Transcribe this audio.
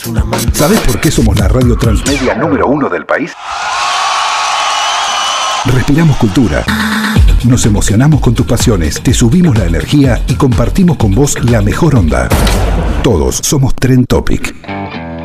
¿Sabés por qué somos la radio transmedia número 1 del país? Respiramos cultura. Nos emocionamos con tus pasiones, te subimos la energía y compartimos con vos la mejor onda. Todos somos Trend Topic.